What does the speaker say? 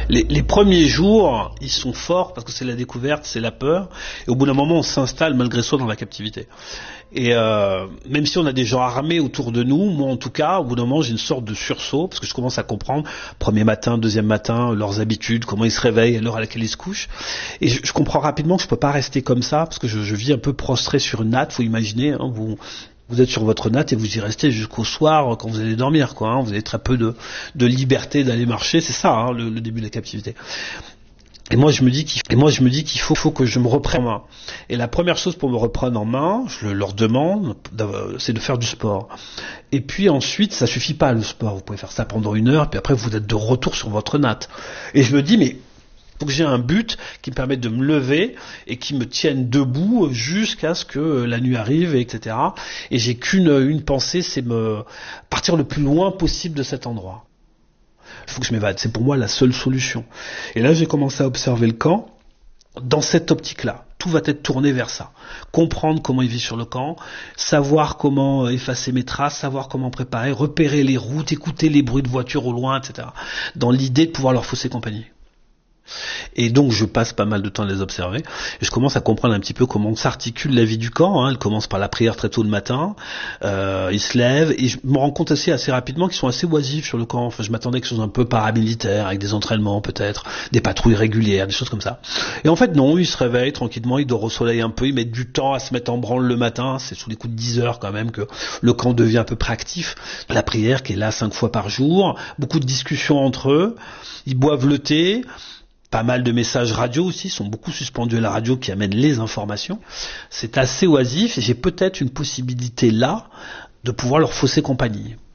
Les premiers jours, ils sont forts parce que c'est la découverte, c'est la peur. Et au bout d'un moment, on s'installe malgré soi dans la captivité. Et même si on a des gens armés autour de nous, moi en tout cas, au bout d'un moment, j'ai une sorte de sursaut parce que je commence à comprendre premier matin, deuxième matin, leurs habitudes, comment ils se réveillent, à l'heure à laquelle ils se couchent. Et je comprends rapidement que je peux pas rester comme ça parce que je vis un peu prostré sur une natte. Faut imaginer, hein, vous êtes sur votre natte et vous y restez jusqu'au soir quand vous allez dormir, quoi. Hein. Vous avez très peu de liberté d'aller marcher. C'est ça, hein, le début de la captivité. Et moi, je me dis qu'il faut que je me reprenne en main. Et la première chose pour me reprendre en main, je leur demande, c'est de faire du sport. Et puis ensuite, ça suffit pas le sport. Vous pouvez faire ça pendant 1 heure, puis après vous êtes de retour sur votre natte. Et je me dis, mais faut que j'ai un but qui me permette de me lever et qui me tienne debout jusqu'à ce que la nuit arrive, etc. Et j'ai qu'une pensée, c'est me partir le plus loin possible de cet endroit. Il faut que je m'évade. C'est pour moi la seule solution. Et là, j'ai commencé à observer le camp dans cette optique-là. Tout va être tourné vers ça. Comprendre comment il vit sur le camp, savoir comment effacer mes traces, savoir comment préparer, repérer les routes, écouter les bruits de voitures au loin, etc. Dans l'idée de pouvoir leur fausser compagnie. Et donc je passe pas mal de temps à les observer et je commence à comprendre un petit peu comment s'articule la vie du camp, hein. Elle commence par la prière très tôt le matin, ils se lèvent et je me rends compte assez rapidement qu'ils sont assez oisifs sur le camp. Enfin, je m'attendais à quelque chose un peu paramilitaire avec des entraînements peut-être, des patrouilles régulières, des choses comme ça. Et en fait non, ils se réveillent tranquillement, ils dorment au soleil un peu, ils mettent du temps à se mettre en branle le matin. C'est sous les coups de 10 heures quand même que le camp devient à peu près actif. La prière qui est là 5 fois par jour, beaucoup de discussions entre eux, ils boivent le thé. Pas mal de messages radio aussi, sont beaucoup suspendus à la radio qui amènent les informations. C'est assez oisif et j'ai peut-être une possibilité là de pouvoir leur fausser compagnie.